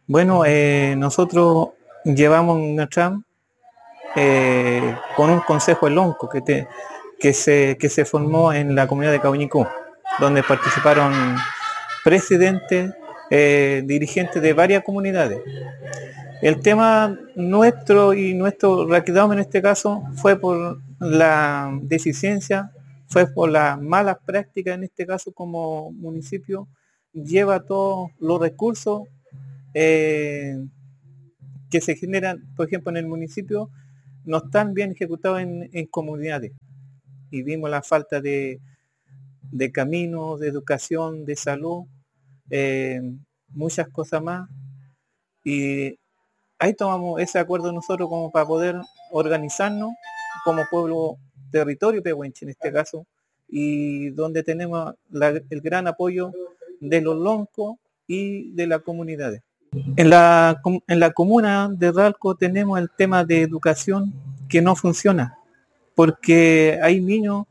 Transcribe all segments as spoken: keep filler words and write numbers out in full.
Bueno, eh, nosotros llevamos una tram eh, con un consejo elonco que, te- que, se, que se formó en la comunidad de Cabuñicú, donde participaron presidentes, eh, dirigentes de varias comunidades. El tema nuestro y nuestro reclamo en este caso fue por la deficiencia, fue por las malas prácticas en este caso como municipio, lleva todos los recursos eh, que se generan, por ejemplo, en el municipio, no están bien ejecutados en, en comunidades. Y vimos la falta de, de caminos, de educación, de salud, eh, muchas cosas más. Y ahí tomamos ese acuerdo nosotros como para poder organizarnos como pueblo territorio pehuenche en este caso, y donde tenemos la, el gran apoyo de los loncos y de las comunidades. En la, en la comuna de Ralco tenemos el tema de educación que no funciona, porque hay niños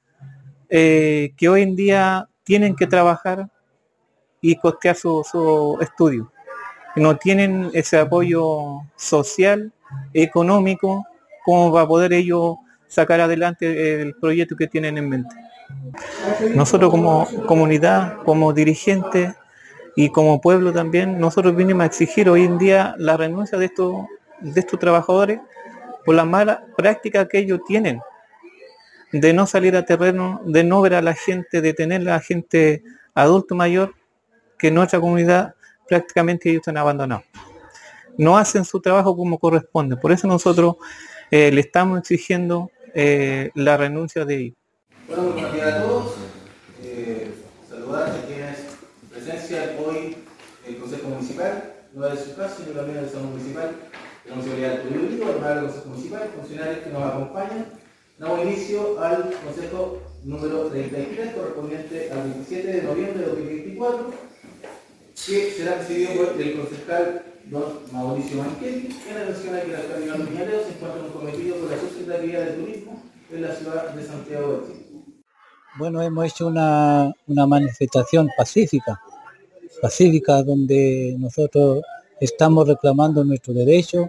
eh, que hoy en día tienen que trabajar y costear su, su estudio. No tienen ese apoyo social, económico, como para poder ellos sacar adelante el proyecto que tienen en mente. Nosotros como comunidad, como dirigentes y como pueblo también, nosotros vinimos a exigir hoy en día la renuncia de estos, de estos trabajadores por la mala práctica que ellos tienen, de no salir a terreno, de no ver a la gente, de tener a la gente adulto mayor, que en nuestra comunidad prácticamente ellos están abandonados. No hacen su trabajo como corresponde. Por eso nosotros eh, le estamos exigiendo eh, la renuncia de ellos. Bueno, muy buenos días a todos. Eh, saludar a quienes presencian hoy el Consejo Municipal, no de su caso, sino también del Salón Municipal, de la Municipalidad del Perú, hermano del Consejo Municipal, funcionarios que nos acompañan. Damos inicio al Consejo número treinta y tres, correspondiente al veintisiete de noviembre de dos mil veinticuatro, que será presidido por el concejal don Mauricio Manquetti, en relación a que el alcalde Iván Piñarero se encuentra comprometido con la Subsecretaría de Turismo en la ciudad de Santiago de Chile. Bueno, hemos hecho una, una manifestación pacífica, pacífica donde nosotros estamos reclamando nuestros derechos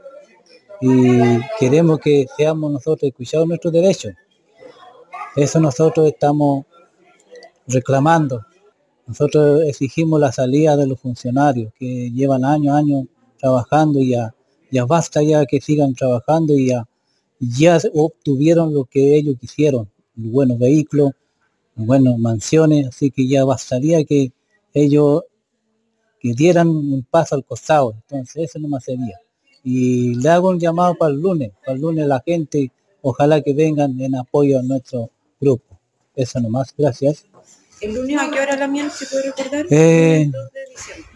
y queremos que seamos nosotros escuchados nuestros derechos. Eso nosotros estamos reclamando. Nosotros exigimos la salida de los funcionarios que llevan años, años trabajando y ya, ya basta ya que sigan trabajando y ya, ya obtuvieron lo que ellos quisieron, buenos vehículos, buenas mansiones, así que ya bastaría que ellos que dieran un paso al costado, entonces eso nomás sería. Y le hago un llamado para el lunes, para el lunes la gente, ojalá que vengan en apoyo a nuestro grupo. Eso nomás, gracias. ¿El lunes a qué hora la mía, se puede recordar? Eh, El dos de diciembre.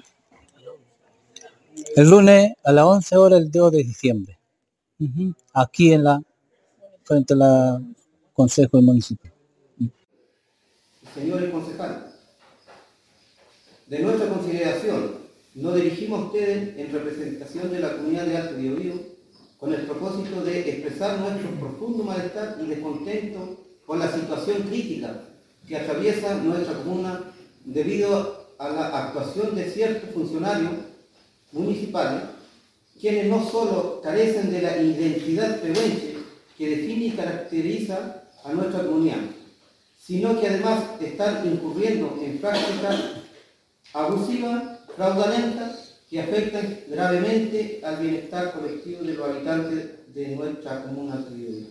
El lunes a las once horas el dos de diciembre. Uh-huh. Aquí en la, frente al Consejo del Municipio. Señores concejales, de nuestra consideración, nos dirigimos a ustedes en representación de la comunidad de Alto Biobío con el propósito de expresar nuestro profundo malestar y descontento con la situación crítica que atraviesa nuestra comuna debido a la actuación de ciertos funcionarios municipales, quienes no solo carecen de la identidad pehuenche que define y caracteriza a nuestra comunidad, sino que además están incurriendo en prácticas abusivas, fraudulentas, que afectan gravemente al bienestar colectivo de los habitantes de nuestra comuna de Biobío.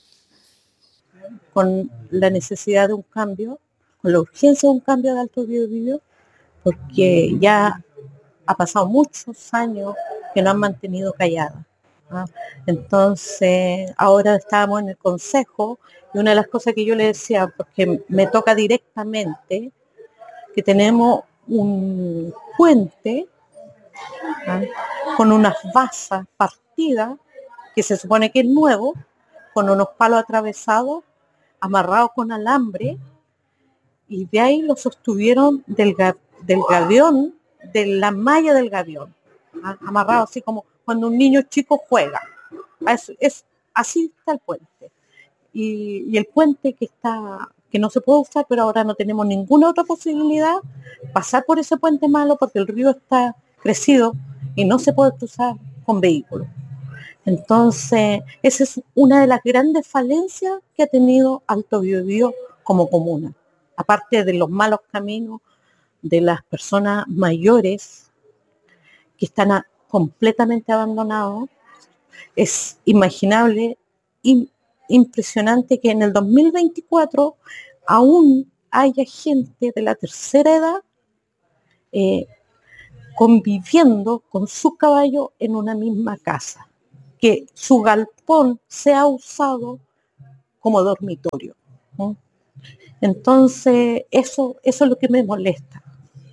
Con la necesidad de un cambio, con la urgencia de un cambio de Alto Biobío, porque ya ha pasado muchos años que nos han mantenido calladas. ¿Ah? Entonces, ahora estábamos en el consejo y una de las cosas que yo le decía, porque me toca directamente, que tenemos un puente, ¿ah?, con unas basas partidas, que se supone que es nuevo, con unos palos atravesados, amarrados con alambre, y de ahí lo sostuvieron del, ga, del gavión, de la malla del gavión, ¿ah?, amarrado así como cuando un niño chico juega. Es, es, así está el puente. Y, y el puente que está, que no se puede usar, pero ahora no tenemos ninguna otra posibilidad, pasar por ese puente malo porque el río está crecido y no se puede cruzar con vehículos. Entonces, esa es una de las grandes falencias que ha tenido Alto Biobío como comuna. Aparte de los malos caminos de las personas mayores que están a, completamente abandonados, es imaginable, in, impresionante que en el dos mil veinticuatro aún haya gente de la tercera edad eh, conviviendo con su caballo en una misma casa, que su galpón sea usado como dormitorio, ¿no? Entonces, eso, eso es lo que me molesta.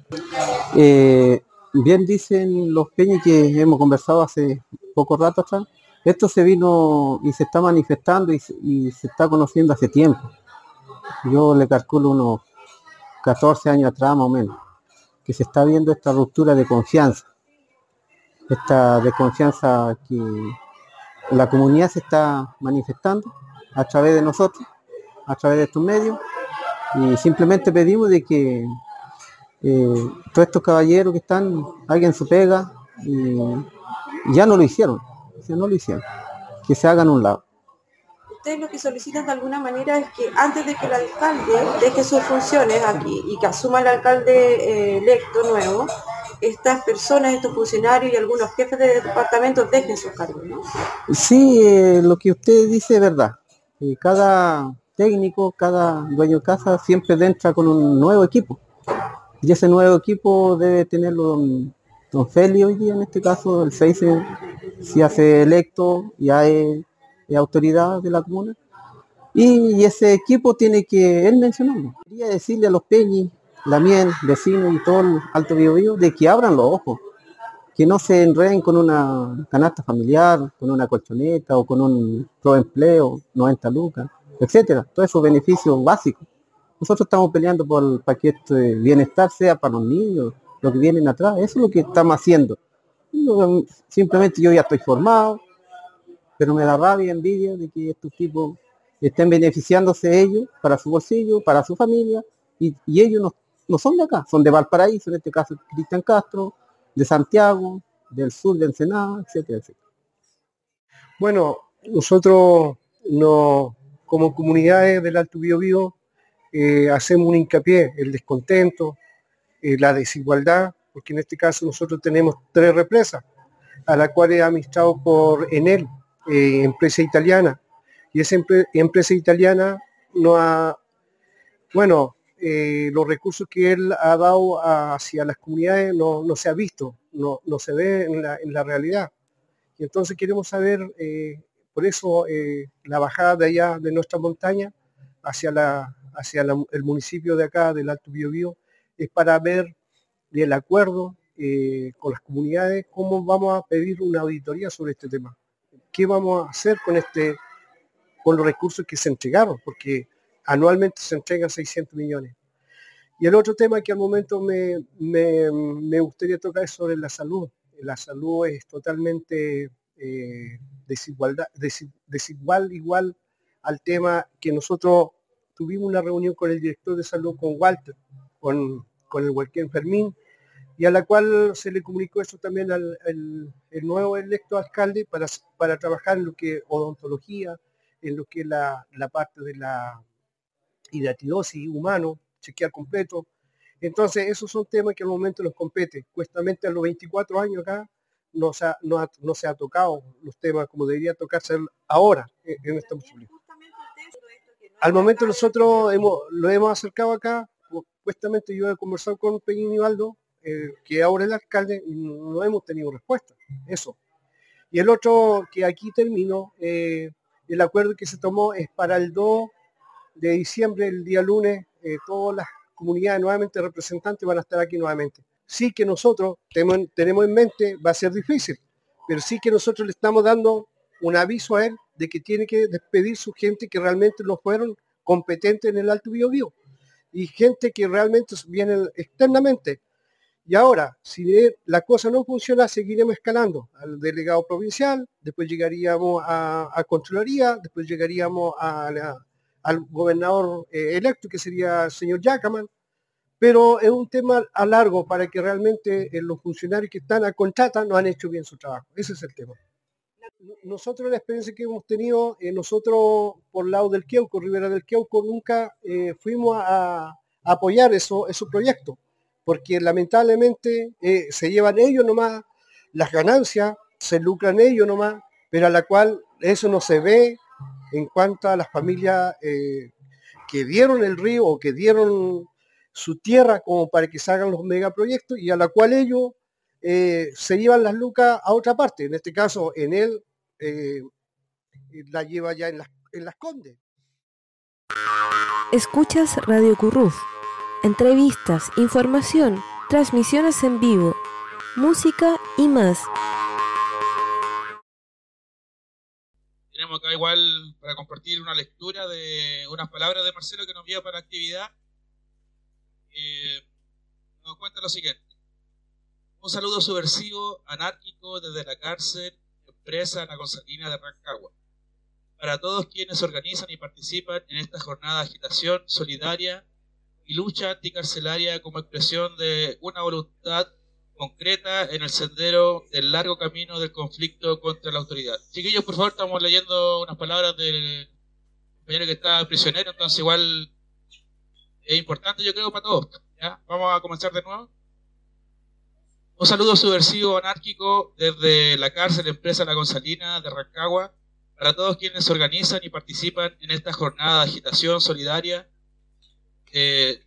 Eh, bien dicen los peñas que hemos conversado hace poco rato atrás, esto se vino y se está manifestando y se, y se está conociendo hace tiempo. Yo le calculo unos catorce años atrás más o menos, que se está viendo esta ruptura de confianza, esta desconfianza que la comunidad se está manifestando a través de nosotros, a través de estos medios, y simplemente pedimos de que eh, todos estos caballeros que están, hagan su pega, y ya no lo hicieron, ya no lo hicieron, que se hagan a un lado. Ustedes lo que solicitan de alguna manera es que antes de que el alcalde deje sus funciones aquí y que asuma el alcalde eh, electo nuevo, estas personas, estos funcionarios y algunos jefes de departamentos dejen sus cargos, ¿no? Sí, eh, lo que usted dice es verdad. Eh, cada técnico, cada dueño de casa siempre entra con un nuevo equipo. Y ese nuevo equipo debe tenerlo don, don Feli hoy día, en este caso, el seis, si hace electo, ya es, es autoridad de la comuna. Y, y ese equipo tiene que, él mencionarlo. Quería decirle a los peñis, la miel, vecinos y todo el Alto Biobío, de que abran los ojos, que no se enreden con una canasta familiar, con una colchoneta o con un proempleo, noventa lucas, etcétera. Todos esos beneficios básicos. Nosotros estamos peleando por, para que este bienestar sea para los niños, los que vienen atrás. Eso es lo que estamos haciendo. Yo, simplemente yo ya estoy formado, pero me da rabia y envidia de que estos tipos estén beneficiándose ellos para su bolsillo, para su familia, y, y ellos no, no son de acá, son de Valparaíso, en este caso Cristian Castro, de Santiago, del sur de Ensenada, etcétera, etcétera. Bueno, nosotros no, como comunidades del Alto Biobío eh, hacemos un hincapié, el descontento, eh, la desigualdad, porque en este caso nosotros tenemos tres represas, a la cual es administrado por Enel, eh, empresa italiana, y esa empre- empresa italiana no ha, bueno, eh, los recursos que él ha dado hacia las comunidades no, no se ha visto, no, no se ve en la, en la realidad. Y entonces queremos saber, eh, por eso eh, la bajada de allá de nuestra montaña hacia, la, hacia la, el municipio de acá del Alto Biobío es para ver el acuerdo eh, con las comunidades, cómo vamos a pedir una auditoría sobre este tema. ¿Qué vamos a hacer con, este, con los recursos que se entregaron? Porque anualmente se entregan seiscientos millones. Y el otro tema que al momento me, me, me gustaría tocar es sobre la salud. La salud es totalmente eh, desigualdad, des, desigual igual al tema que nosotros tuvimos una reunión con el director de salud, con Walter, con, con el Huelquén Fermín, y a la cual se le comunicó eso también al, al el nuevo electo alcalde para, para trabajar en lo que odontología, en lo que es la, la parte de la hidatidosis humano, chequear completo. Entonces esos son temas que al momento nos compete. Justamente a los veinticuatro años acá no se ha, no ha, no se ha tocado los temas como debería tocarse ahora en, en esta posibilidad. Al momento nosotros hemos, lo hemos acercado acá, supuestamente yo he conversado con Peña Nivaldo, eh, que ahora es el alcalde, y no hemos tenido respuesta, eso. Y el otro que aquí termino, eh, el acuerdo que se tomó es para el dos de diciembre, el día lunes, eh, todas las comunidades nuevamente representantes van a estar aquí nuevamente. Sí que nosotros tenemos, tenemos en mente, va a ser difícil, pero sí que nosotros le estamos dando un aviso a él de que tiene que despedir su gente que realmente no fueron competentes en el Alto Biobío y gente que realmente viene externamente. Y ahora, si la cosa no funciona, seguiremos escalando al delegado provincial, después llegaríamos a, a Contraloría, después llegaríamos a la, al gobernador eh, electo, que sería el señor Yacaman, pero es un tema a largo para que realmente eh, los funcionarios que están a contrata no han hecho bien su trabajo. Ese es el tema. Nosotros la experiencia que hemos tenido, eh, nosotros por el lado del Queuco, Ribera del Queuco, nunca eh, fuimos a, a apoyar eso, esos proyectos, porque lamentablemente eh, se llevan ellos nomás las ganancias, se lucran ellos nomás, pero a la cual eso no se ve en cuanto a las familias eh, que dieron el río o que dieron su tierra como para que se hagan los megaproyectos y a la cual ellos eh, se llevan las lucas a otra parte. En este caso, en él eh, la lleva ya en las, en las Condes. Escuchas Radio Curruz. Entrevistas, información, transmisiones en vivo, música y más. Tenemos acá igual para compartir una lectura de unas palabras de Marcelo que nos envía para la actividad. Eh, nos cuenta lo siguiente. Un saludo subversivo, anárquico desde la cárcel, empresa La Gonzalina de Rancagua. Para todos quienes organizan y participan en esta jornada de agitación solidaria y lucha anticarcelaria como expresión de una voluntad concreta en el sendero del largo camino del conflicto contra la autoridad. Chiquillos, por favor, estamos leyendo unas palabras del compañero que está prisionero, entonces igual es importante, yo creo, para todos. ¿Ya? Vamos a comenzar de nuevo. Un saludo subversivo anárquico desde la cárcel empresa La Gonzalina de Rancagua para todos quienes se organizan y participan en esta jornada de agitación solidaria eh,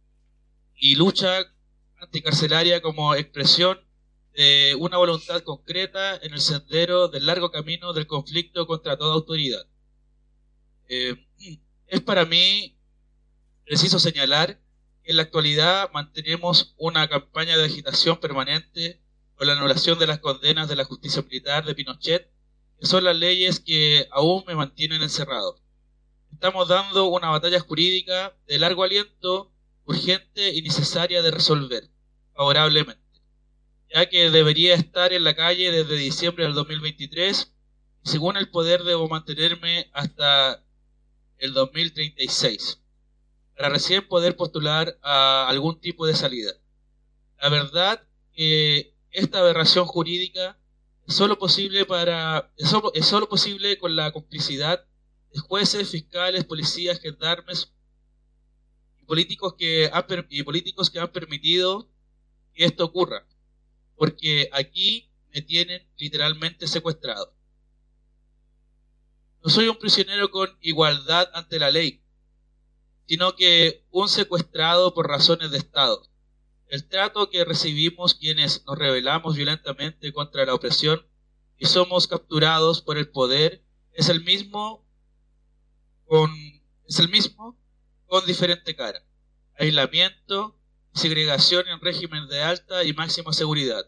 y lucha anticarcelaria como expresión de una voluntad concreta en el sendero del largo camino del conflicto contra toda autoridad. Eh, es para mí preciso señalar que en la actualidad mantenemos una campaña de agitación permanente con la anulación de las condenas de la justicia militar de Pinochet, que son las leyes que aún me mantienen encerrado. Estamos dando una batalla jurídica de largo aliento, urgente y necesaria de resolver favorablemente, ya que debería estar en la calle desde diciembre del dos mil veintitrés y según el poder debo mantenerme hasta el dos mil treinta y seis para recién poder postular a algún tipo de salida. La verdad que esta aberración jurídica es solo posible para es solo, es solo posible con la complicidad de jueces, fiscales, policías, gendarmes y políticos que han, y políticos que han permitido que esto ocurra, porque aquí me tienen literalmente secuestrado. No soy un prisionero con igualdad ante la ley, sino que un secuestrado por razones de Estado. El trato que recibimos quienes nos rebelamos violentamente contra la opresión y somos capturados por el poder es el mismo con, es el mismo con diferente cara. Aislamiento, segregación en régimen de alta y máxima seguridad.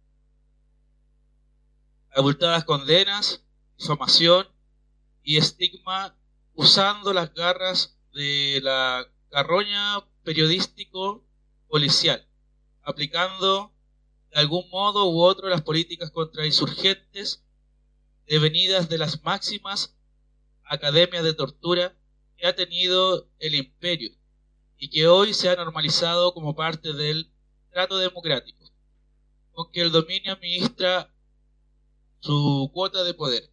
Abultadas condenas, difamación y estigma usando las garras de la carroña periodístico policial, aplicando de algún modo u otro las políticas contra insurgentes devenidas de las máximas academias de tortura que ha tenido el imperio y que hoy se ha normalizado como parte del trato democrático, con que el dominio administra su cuota de poder.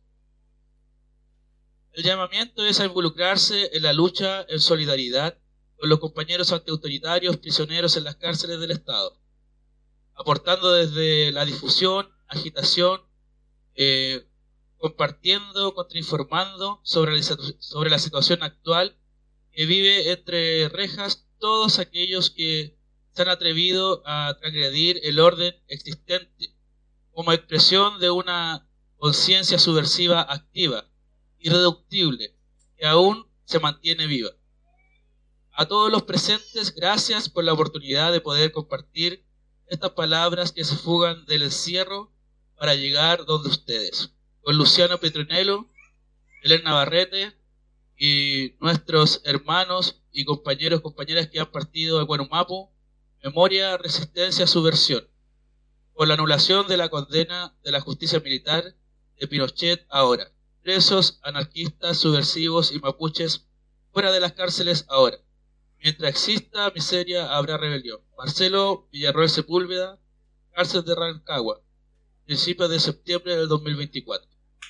El llamamiento es a involucrarse en la lucha en solidaridad con los compañeros antiautoritarios prisioneros en las cárceles del Estado, aportando desde la difusión, agitación, eh, compartiendo, contrainformando sobre la, sobre la situación actual que vive entre rejas todos aquellos que se han atrevido a transgredir el orden existente como expresión de una conciencia subversiva activa, irreductible, que aún se mantiene viva. A todos los presentes, gracias por la oportunidad de poder compartir estas palabras que se fugan del encierro para llegar donde ustedes. Con Luciano Petronello, Elena Navarrete y nuestros hermanos y compañeros, compañeras que han partido de Guanumapu, memoria, resistencia, subversión. Por la anulación de la condena de la justicia militar de Pinochet ahora. Presos, anarquistas, subversivos y mapuches fuera de las cárceles ahora. Mientras exista miseria, habrá rebelión. Marcelo Villarroel Sepúlveda, cárcel de Rancagua, principios de septiembre del dos mil veinticuatro.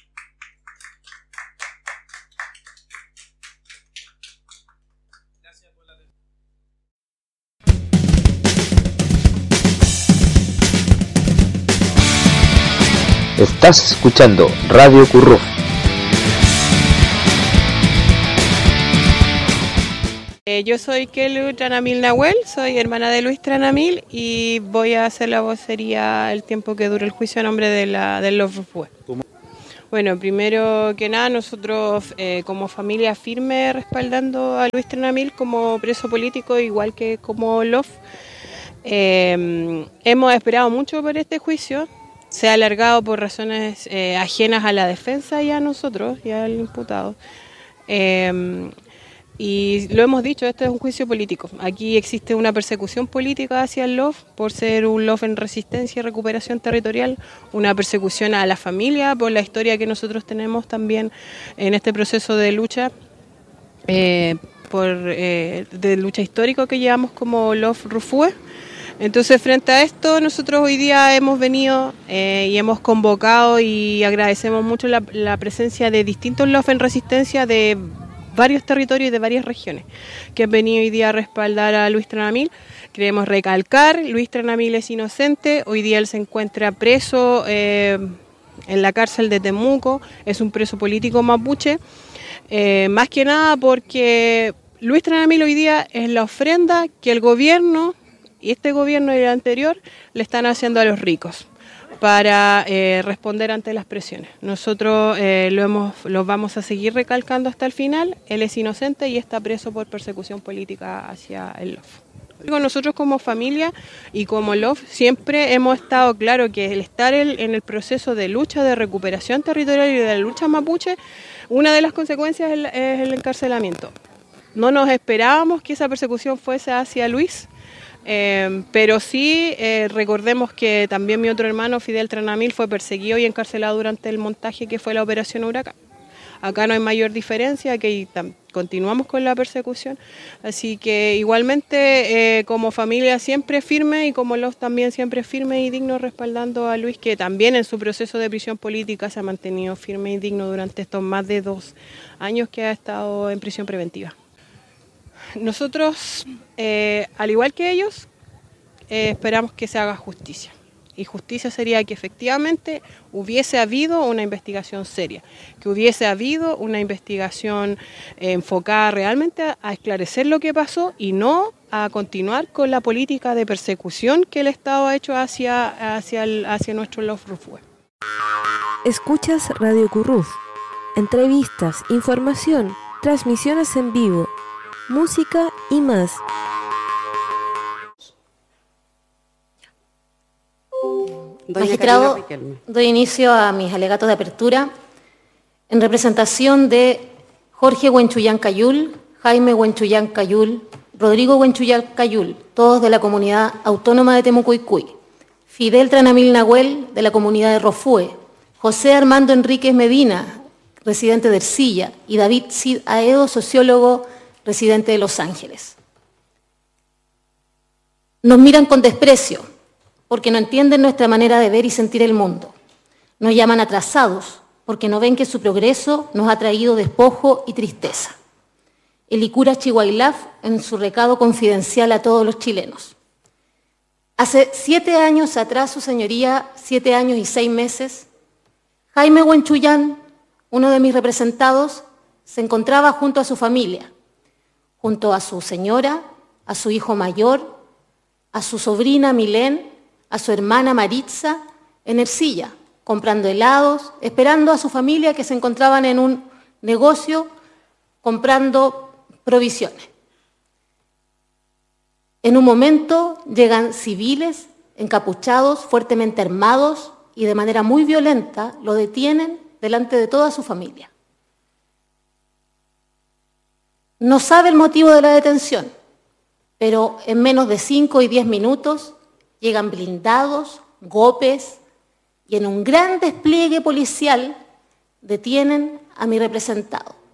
Estás escuchando Radio Curruf. Eh, yo soy Kelu Tranamil Nahuel, soy hermana de Luis Tranamil y voy a hacer la vocería el tiempo que dure el juicio a nombre de la, del Love Rufue. Bueno, primero que nada, nosotros eh, como familia firme respaldando a Luis Tranamil como preso político, igual que como Love. Eh, hemos esperado mucho por este juicio. Se ha alargado por razones eh, ajenas a la defensa y a nosotros, y al imputado. Eh, y lo hemos dicho, este es un juicio político. Aquí existe una persecución política hacia el Love por ser un Love en resistencia y recuperación territorial, una persecución a la familia por la historia que nosotros tenemos también en este proceso de lucha, eh, por, eh, de lucha histórico que llevamos como Love Rufue. Entonces, frente a esto, nosotros hoy día hemos venido eh, y hemos convocado y agradecemos mucho la, la presencia de distintos Love en resistencia de varios territorios y de varias regiones que han venido hoy día a respaldar a Luis Tranamil. Queremos recalcar, Luis Tranamil es inocente, hoy día él se encuentra preso eh, en la cárcel de Temuco, es un preso político mapuche, eh, más que nada porque Luis Tranamil hoy día es la ofrenda que el gobierno y este gobierno y el anterior le están haciendo a los ricos para eh, responder ante las presiones. Nosotros eh, lo, hemos, lo vamos a seguir recalcando hasta el final. Él es inocente y está preso por persecución política hacia el Love. Nosotros como familia y como Love siempre hemos estado claro que el estar el, en el proceso de lucha, de recuperación territorial y de la lucha mapuche, una de las consecuencias es el, es el encarcelamiento. No nos esperábamos que esa persecución fuese hacia Luis. Eh, pero sí, eh, recordemos que también mi otro hermano, Fidel Tranamil, fue perseguido y encarcelado durante el montaje que fue la Operación Huracán. Acá no hay mayor diferencia, que continuamos con la persecución, así que igualmente eh, como familia siempre firme y como los también siempre firme y digno respaldando a Luis, que también en su proceso de prisión política se ha mantenido firme y digno durante estos más de dos años que ha estado en prisión preventiva. Nosotros, eh, al igual que ellos, eh, esperamos que se haga justicia. Y justicia sería que efectivamente hubiese habido una investigación seria, que hubiese habido una investigación eh, enfocada realmente a, a esclarecer lo que pasó y no a continuar con la política de persecución que el Estado ha hecho hacia, hacia, el, hacia nuestro Love Rufue. Escuchas Radio Curruf. Entrevistas, información, transmisiones en vivo, música y más. Magistrado, doy inicio a mis alegatos de apertura en representación de Jorge Huenchuyán Cayul, Jaime Huenchuyán Cayul, Rodrigo Huenchuyán Cayul, todos de la comunidad autónoma de Temucuicui, Fidel Tranamil Nahuel, de la comunidad de Rofue, José Armando Enríquez Medina, residente de Ercilla, y David Cid Aedo, sociólogo, residente de Los Ángeles. Nos miran con desprecio porque no entienden nuestra manera de ver y sentir el mundo. Nos llaman atrasados porque no ven que su progreso nos ha traído despojo y tristeza. El Icura Chihuailaf en su recado confidencial a todos los chilenos. Hace siete años atrás, su señoría, siete años y seis meses, Jaime Huenchuyán, uno de mis representados, se encontraba junto a su familia, junto a su señora, a su hijo mayor, a su sobrina Milén, a su hermana Maritza, en Ercilla, comprando helados, esperando a su familia que se encontraban en un negocio comprando provisiones. En un momento llegan civiles, encapuchados, fuertemente armados y de manera muy violenta lo detienen delante de toda su familia. No sabe el motivo de la detención, pero en menos de cinco y diez minutos llegan blindados, golpes y en un gran despliegue policial detienen a mi representado.